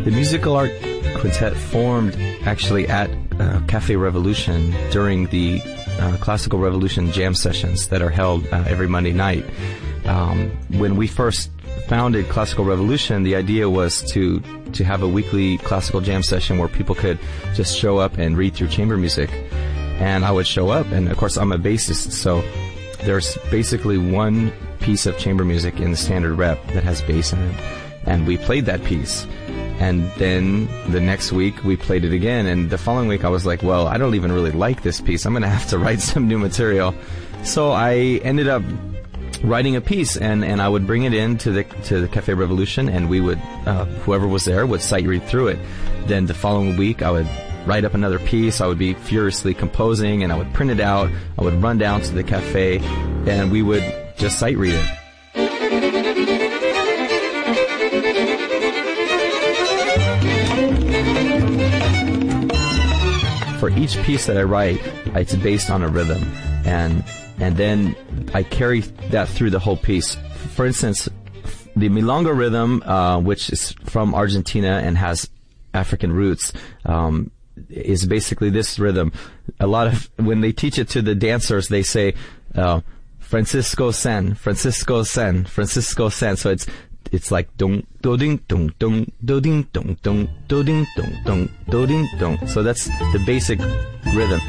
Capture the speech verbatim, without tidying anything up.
The Musical Art Quintet formed actually at uh, Cafe Revolution during the uh, Classical Revolution jam sessions that are held uh, every Monday night. Um, when we first founded Classical Revolution, the idea was to to have a weekly classical jam session where people could just show up and read through chamber music. And I would show up, and of course I'm a bassist, so there's basically one piece of chamber music in the standard rep that has bass in it. And we played that piece. And then the next week we played it again. And the following week I was like, well, I don't even really like this piece. I'm going to have to write some new material. So I ended up writing a piece, and, and I would bring it in to the to the Cafe Revolution, and we would, uh, whoever was there would sight read through it. Then the following week I would write up another piece. I would be furiously composing, and I would print it out. I would run down to the cafe, and we would just sight read it. For each piece that I write, it's based on a rhythm, and and then I carry that through the whole piece. For instance, the milonga rhythm, uh, which is from Argentina and has African roots, um, is basically this rhythm. A lot of, when they teach it to the dancers, they say, uh, Francisco Sen, Francisco Sen, Francisco Sen. So it's It's like dong do ding dong dong do ding dong dong do ding dong dong do ding dong. So that's the basic rhythm.